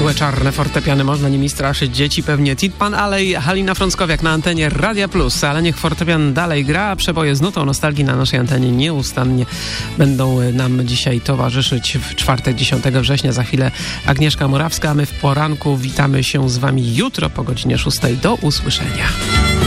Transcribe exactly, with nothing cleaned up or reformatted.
Małe czarne fortepiany, można nimi straszyć dzieci, pewnie Titpan Alley, Halina Frąckowiak na antenie Radia Plus, ale niech fortepian dalej gra, przeboje z nutą nostalgii na naszej antenie nieustannie będą nam dzisiaj towarzyszyć w czwartek dziesiątego września. Za chwilę Agnieszka Morawska, a my w poranku witamy się z wami jutro po godzinie szóstej. Do usłyszenia.